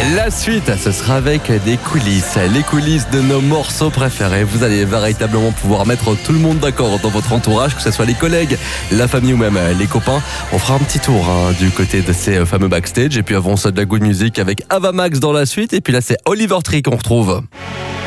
La suite, ce sera avec des coulisses, les coulisses de nos morceaux préférés. Vous allez véritablement pouvoir mettre tout le monde d'accord dans votre entourage, que ce soit les collègues, la famille ou même les copains. On fera un petit tour du côté de ces fameux backstage. Et puis avant ça, de la good music avec Ava Max dans la suite. Et puis là, c'est Oliver Tree qu'on retrouve.